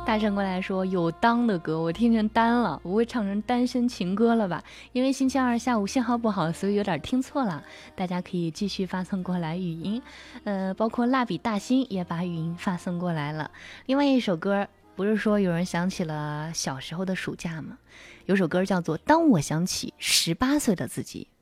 大圣过来说有当的歌，我听成单了，不会唱成单身情歌了吧？因为星期二下午信号不好，所以有点听错了。大家可以继续发送过来语音，包括蜡笔大新也把语音发送过来了。另外一首歌，不是说有人想起了小时候的暑假吗？有首歌叫做《当我想起18岁的自己》。